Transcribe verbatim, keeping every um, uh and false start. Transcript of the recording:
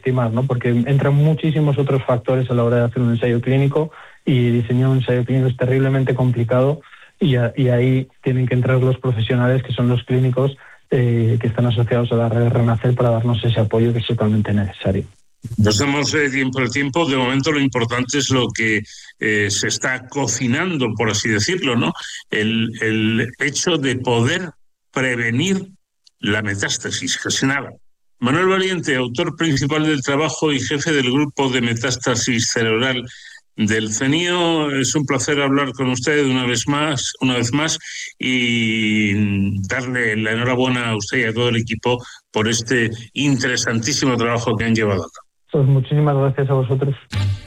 subestimar, ¿no? Porque entran muchísimos otros factores a la hora de hacer un ensayo clínico, y diseñar un ensayo clínico es terriblemente complicado, y, a, y ahí tienen que entrar los profesionales, que son los clínicos eh, que están asociados a la red Renacer, para darnos ese apoyo que es totalmente necesario. No estamos eh, tiempo al tiempo. De momento lo importante es lo que eh, se está cocinando, por así decirlo, ¿no? El, el hecho de poder prevenir la metástasis, casi nada. Manuel Valiente, autor principal del trabajo y jefe del grupo de metástasis cerebral del CENIO, es un placer hablar con usted una vez más, una vez más, y darle la enhorabuena a usted y a todo el equipo por este interesantísimo trabajo que han llevado a cabo. Pues muchísimas gracias a vosotros.